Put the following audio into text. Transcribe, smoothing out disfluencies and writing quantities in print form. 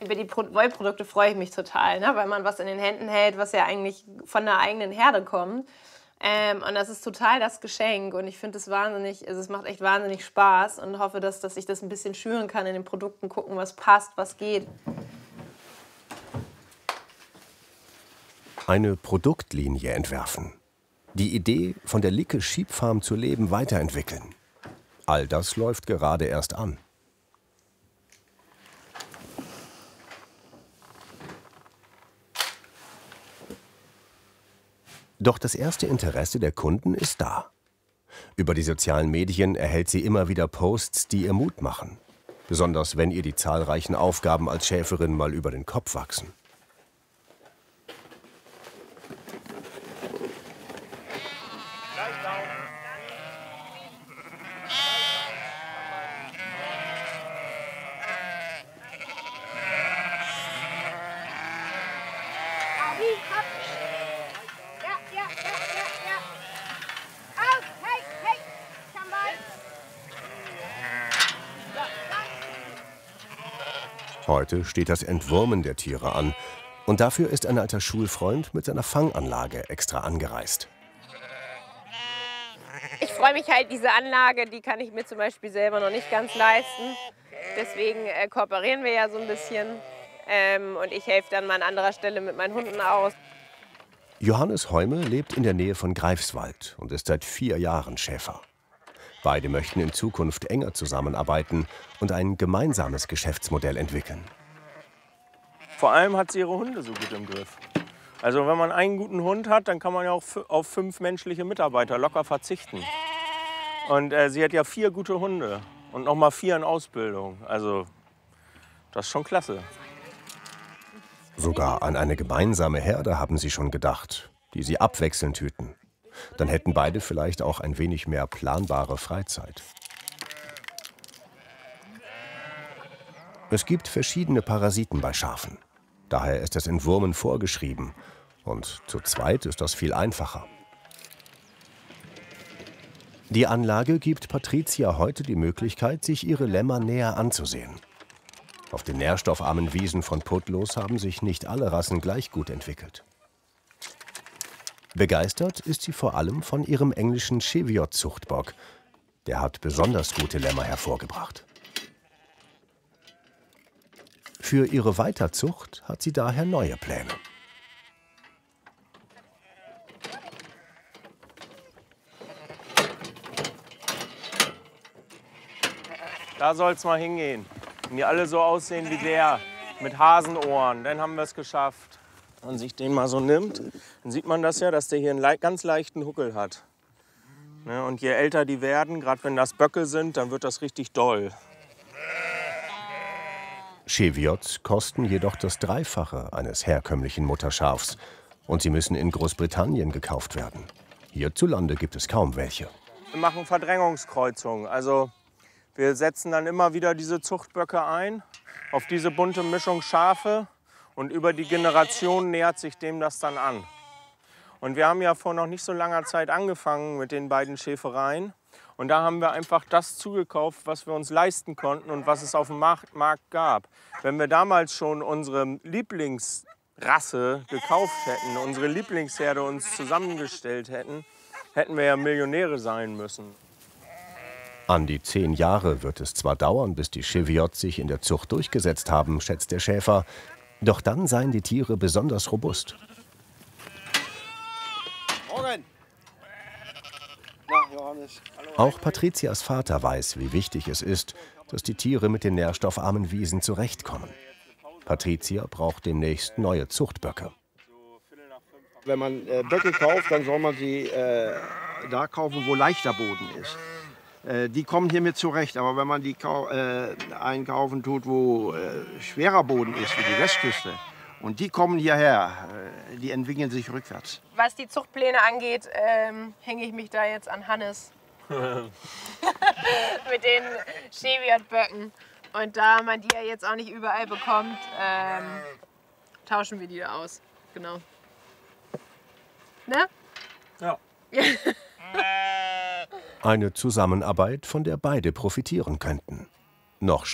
Über die Wollprodukte freue ich mich total, ne? Weil man was in den Händen hält, was ja eigentlich von der eigenen Herde kommt. Und das ist total das Geschenk und ich finde es wahnsinnig, also es macht echt wahnsinnig Spaß und hoffe, dass ich das ein bisschen schüren kann in den Produkten, gucken, was passt, was geht. Eine Produktlinie entwerfen. Die Idee, von der Licke Schiebfarm zu leben, weiterentwickeln. All das läuft gerade erst an. Doch das erste Interesse der Kunden ist da. Über die sozialen Medien erhält sie immer wieder Posts, die ihr Mut machen. Besonders wenn ihr die zahlreichen Aufgaben als Schäferin mal über den Kopf wachsen. Heute steht das Entwurmen der Tiere an. Und dafür ist ein alter Schulfreund mit seiner Fanganlage extra angereist. Ich freue mich halt, diese Anlage, die kann ich mir zum Beispiel selber noch nicht ganz leisten. Deswegen kooperieren wir ja so ein bisschen. Und ich helfe dann mal an anderer Stelle mit meinen Hunden aus. Johannes Heume lebt in der Nähe von Greifswald und ist seit 4 Jahren Schäfer. Beide möchten in Zukunft enger zusammenarbeiten und ein gemeinsames Geschäftsmodell entwickeln. Vor allem hat sie ihre Hunde so gut im Griff. Also wenn man einen guten Hund hat, dann kann man ja auch auf 5 menschliche Mitarbeiter locker verzichten. Und sie hat ja 4 gute Hunde und noch mal 4 in Ausbildung. Also das ist schon klasse. Sogar an eine gemeinsame Herde haben sie schon gedacht, die sie abwechselnd hüten. Dann hätten beide vielleicht auch ein wenig mehr planbare Freizeit. Es gibt verschiedene Parasiten bei Schafen. Daher ist das Entwurmen vorgeschrieben. Und zu zweit ist das viel einfacher. Die Anlage gibt Patricia heute die Möglichkeit, sich ihre Lämmer näher anzusehen. Auf den nährstoffarmen Wiesen von Putlos haben sich nicht alle Rassen gleich gut entwickelt. Begeistert ist sie vor allem von ihrem englischen Cheviot-Zuchtbock. Der hat besonders gute Lämmer hervorgebracht. Für ihre Weiterzucht hat sie daher neue Pläne. Da soll es mal hingehen. Wenn die alle so aussehen wie der, mit Hasenohren, dann haben wir es geschafft. Wenn man sich den mal so nimmt, dann sieht man das ja, dass der hier einen ganz leichten Huckel hat. Ne, und je älter die werden, gerade wenn das Böcke sind, dann wird das richtig doll. Cheviots kosten jedoch das Dreifache eines herkömmlichen Mutterschafs. Und sie müssen in Großbritannien gekauft werden. Hierzulande gibt es kaum welche. Wir machen Verdrängungskreuzungen. Also wir setzen dann immer wieder diese Zuchtböcke ein, auf diese bunte Mischung Schafe. Und über die Generation nähert sich dem das dann an. Und wir haben ja vor noch nicht so langer Zeit angefangen mit den beiden Schäfereien. Und da haben wir einfach das zugekauft, was wir uns leisten konnten und was es auf dem Markt gab. Wenn wir damals schon unsere Lieblingsrasse gekauft hätten, unsere Lieblingsherde uns zusammengestellt hätten, hätten wir ja Millionäre sein müssen. An die 10 Jahre wird es zwar dauern, bis die Cheviots sich in der Zucht durchgesetzt haben, schätzt der Schäfer. Doch dann seien die Tiere besonders robust. Morgen. Na, Johannes. Auch Patricias Vater weiß, wie wichtig es ist, dass die Tiere mit den nährstoffarmen Wiesen zurechtkommen. Patricia braucht demnächst neue Zuchtböcke. Wenn man Böcke kauft, dann soll man sie da kaufen, wo leichter Boden ist. Die kommen hiermit zurecht, aber wenn man die einkaufen tut, wo schwerer Boden ist, wie die Westküste, und die kommen hierher, die entwickeln sich rückwärts. Was die Zuchtpläne angeht, hänge ich mich da jetzt an Hannes. Mit den Cheviot-Böcken. Und da man die ja jetzt auch nicht überall bekommt, tauschen wir die da aus. Genau. Ne? Ja. Eine Zusammenarbeit, von der beide profitieren könnten. Noch